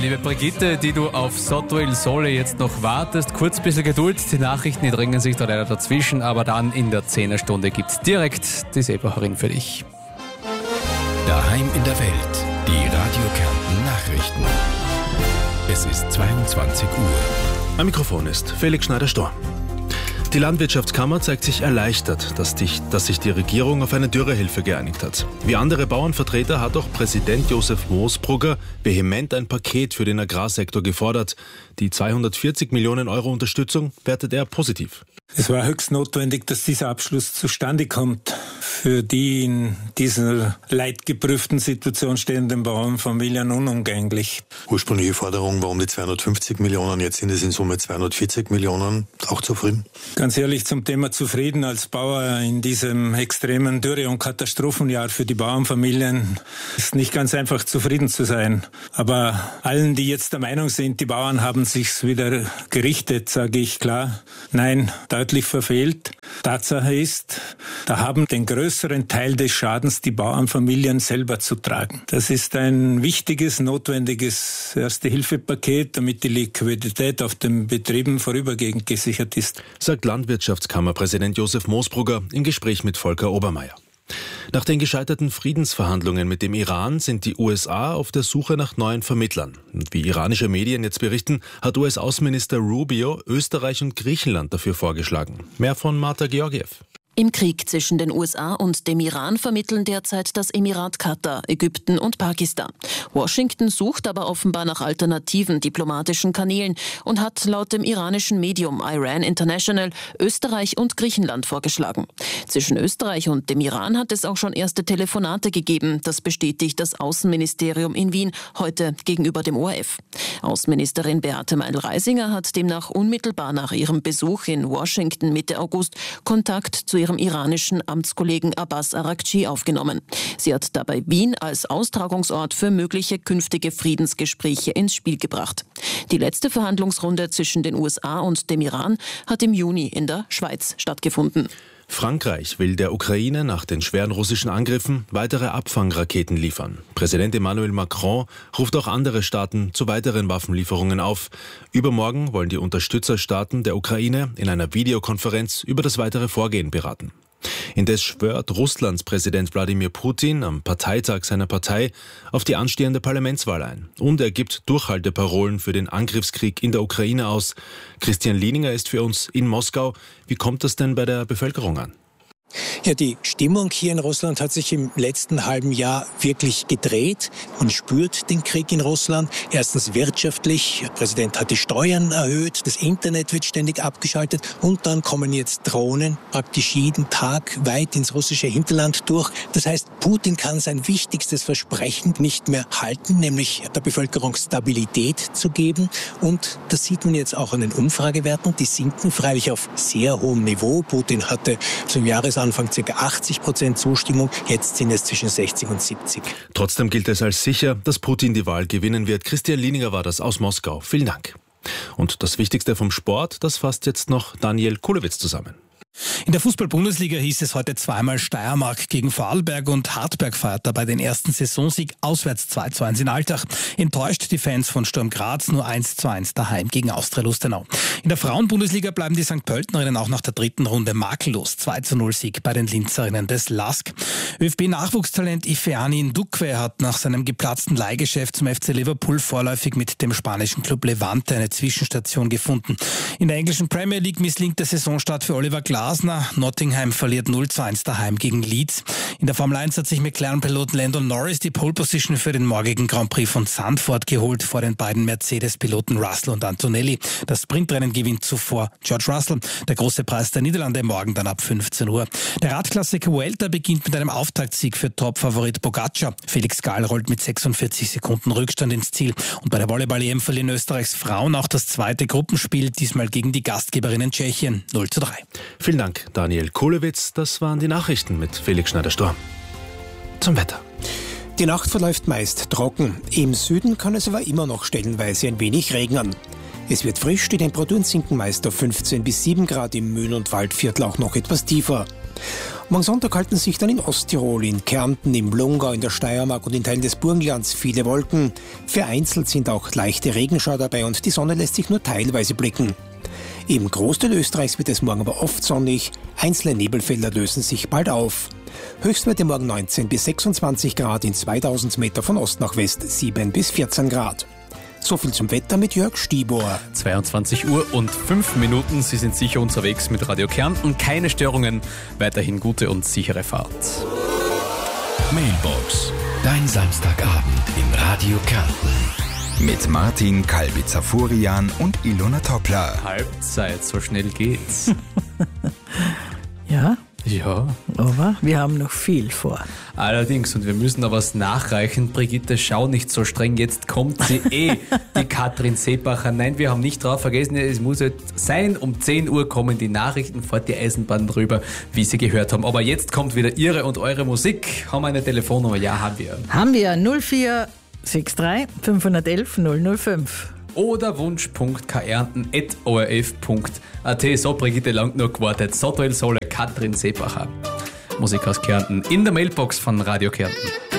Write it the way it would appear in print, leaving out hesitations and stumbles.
Liebe Brigitte, die du auf Sotto Il Sole jetzt noch wartest, kurz ein bisschen Geduld, die Nachrichten, die drängen sich da leider dazwischen, aber dann in der 10er Stunde gibt's direkt die Seebacherin für dich. Daheim in der Welt, die Radio Kärnten Nachrichten. Es ist 22 Uhr. Am Mikrofon ist Felix Schneider-Storr. Die Landwirtschaftskammer zeigt sich erleichtert, dass sich die Regierung auf eine Dürrehilfe geeinigt hat. Wie andere Bauernvertreter hat auch Präsident Josef Moosbrugger vehement ein Paket für den Agrarsektor gefordert. Die 240 Millionen Euro Unterstützung wertet er positiv. Es war höchst notwendig, dass dieser Abschluss zustande kommt. Für die in dieser leidgeprüften Situation stehenden Bauernfamilien unumgänglich. Ursprüngliche Forderung war um die 250 Millionen, jetzt sind es in Summe 240 Millionen. Auch zufrieden? Ganz ehrlich, zum Thema zufrieden als Bauer in diesem extremen Dürre- und Katastrophenjahr für die Bauernfamilien ist nicht ganz einfach zufrieden zu sein. Aber allen, die jetzt der Meinung sind, die Bauern haben sich's wieder gerichtet, sage ich klar, nein, deutlich verfehlt. Tatsache ist, da haben den größeren Teil des Schadens die Bauernfamilien selber zu tragen. Das ist ein wichtiges, notwendiges Erste-Hilfe-Paket, damit die Liquidität auf den Betrieben vorübergehend gesichert ist. Sagt Landwirtschaftskammerpräsident Josef Moosbrugger im Gespräch mit Volker Obermeier. Nach den gescheiterten Friedensverhandlungen mit dem Iran sind die USA auf der Suche nach neuen Vermittlern. Und wie iranische Medien jetzt berichten, hat US-Außenminister Rubio Österreich und Griechenland dafür vorgeschlagen. Mehr von Marta Georgiev. Im Krieg zwischen den USA und dem Iran vermitteln derzeit das Emirat Katar, Ägypten und Pakistan. Washington sucht aber offenbar nach alternativen diplomatischen Kanälen und hat laut dem iranischen Medium Iran International Österreich und Griechenland vorgeschlagen. Zwischen Österreich und dem Iran hat es auch schon erste Telefonate gegeben. Das bestätigt das Außenministerium in Wien heute gegenüber dem ORF. Außenministerin Beate Meindl-Reisinger hat demnach unmittelbar nach ihrem Besuch in Washington Mitte August Kontakt zu ihrem iranischen Amtskollegen Abbas Araghchi aufgenommen. Sie hat dabei Wien als Austragungsort für mögliche künftige Friedensgespräche ins Spiel gebracht. Die letzte Verhandlungsrunde zwischen den USA und dem Iran hat im Juni in der Schweiz stattgefunden. Frankreich will der Ukraine nach den schweren russischen Angriffen weitere Abfangraketen liefern. Präsident Emmanuel Macron ruft auch andere Staaten zu weiteren Waffenlieferungen auf. Übermorgen wollen die Unterstützerstaaten der Ukraine in einer Videokonferenz über das weitere Vorgehen beraten. Indes schwört Russlands Präsident Wladimir Putin am Parteitag seiner Partei auf die anstehende Parlamentswahl ein. Und er gibt Durchhalteparolen für den Angriffskrieg in der Ukraine aus. Christian Lieninger ist für uns in Moskau. Wie kommt das denn bei der Bevölkerung an? Ja, die Stimmung hier in Russland hat sich im letzten halben Jahr wirklich gedreht. Man spürt den Krieg in Russland. Erstens wirtschaftlich. Der Präsident hat die Steuern erhöht. Das Internet wird ständig abgeschaltet. Und dann kommen jetzt Drohnen praktisch jeden Tag weit ins russische Hinterland durch. Das heißt, Putin kann sein wichtigstes Versprechen nicht mehr halten, nämlich der Bevölkerung Stabilität zu geben. Und das sieht man jetzt auch an den Umfragewerten. Die sinken freilich auf sehr hohem Niveau. Putin hatte zum Jahresanfang ca. 80% Zustimmung, jetzt sind es zwischen 60 und 70. Trotzdem gilt es als sicher, dass Putin die Wahl gewinnen wird. Christian Lieninger war das aus Moskau. Vielen Dank. Und das Wichtigste vom Sport, das fasst jetzt noch Daniel Kulewitz zusammen. In der Fußball-Bundesliga hieß es heute zweimal Steiermark gegen Vorarlberg und Hartberg feiert dabei den ersten Saisonsieg auswärts 2:1 in Altach. Enttäuscht die Fans von Sturm Graz nur 1:1 daheim gegen Austria Lustenau. In der Frauen-Bundesliga bleiben die St. Pöltenerinnen auch nach der dritten Runde makellos. 2:0 Sieg bei den Linzerinnen des LASK. ÖFB-Nachwuchstalent Ifeani Ndukwe hat nach seinem geplatzten Leihgeschäft zum FC Liverpool vorläufig mit dem spanischen Club Levante eine Zwischenstation gefunden. In der englischen Premier League misslingt der Saisonstart für Oliver Glasner. Nottingham verliert 0:1 daheim gegen Leeds. In der Formel 1 hat sich McLaren-Pilot Lando Norris die Pole-Position für den morgigen Grand Prix von Zandvoort geholt vor den beiden Mercedes-Piloten Russell und Antonelli. Das Sprintrennen gewinnt zuvor George Russell. Der große Preis der Niederlande morgen dann ab 15 Uhr. Der Radklassiker Vuelta beginnt mit einem Auftaktsieg für Top-Favorit Pogacar. Felix Gall rollt mit 46 Sekunden Rückstand ins Ziel. Und bei der Volleyball-EM verlieren Österreichs Frauen auch das zweite Gruppenspiel, diesmal gegen die Gastgeberinnen Tschechien 0:3. Vielen Dank, Daniel Kulewitz. Das waren die Nachrichten mit Felix Schneider-Storr. Zum Wetter. Die Nacht verläuft meist trocken. Im Süden kann es aber immer noch stellenweise ein wenig regnen. Es wird frisch, die Temperaturen sinken meist auf 15 bis 7 Grad, im Mühlen- und Waldviertel auch noch etwas tiefer. Morgen Sonntag halten sich dann in Osttirol, in Kärnten, im Lungau, in der Steiermark und in Teilen des Burgenlands viele Wolken. Vereinzelt sind auch leichte Regenschauer dabei und die Sonne lässt sich nur teilweise blicken. Im Großteil Österreichs wird es morgen aber oft sonnig, einzelne Nebelfelder lösen sich bald auf. Höchstwerte morgen 19 bis 26 Grad, in 2000 Meter von Ost nach West 7 bis 14 Grad. So viel zum Wetter mit Jörg Stibor. 22 Uhr und 5 Minuten. Sie sind sicher unterwegs mit Radio Kärnten. Keine Störungen. Weiterhin gute und sichere Fahrt. Mailbox. Dein Samstagabend in Radio Kärnten. Mit Martin Kalbitzer-Furian und Ilona Toppler. Halbzeit, so schnell geht's. Ja, Ja, aber wir haben noch viel vor. allerdings. Und wir müssen noch was nachreichen. Brigitte, schau nicht so streng. Jetzt kommt sie die Katrin Seebacher. Nein, wir haben nicht drauf vergessen. Es muss jetzt sein, um 10 Uhr kommen die Nachrichten, fährt die Eisenbahn drüber, wie Sie gehört haben. Aber jetzt kommt wieder Ihre und eure Musik. Haben wir eine Telefonnummer? Ja, haben wir. Haben wir 0463 511 005. Oder wunsch.kärnten@orf.at. So, Brigitte, lang noch gewartet. Sotwell Sole, Katrin Seebacher. Musik aus Kärnten in der Mailbox von Radio Kärnten.